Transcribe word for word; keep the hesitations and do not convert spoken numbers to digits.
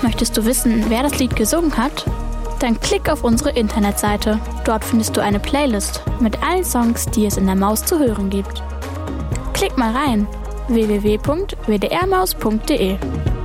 Möchtest du wissen, wer das Lied gesungen hat? Dann klick auf unsere Internetseite. Dort findest du eine Playlist mit allen Songs, die es in der Maus zu hören gibt. Klick mal rein: w w w punkt w d r maus punkt d e.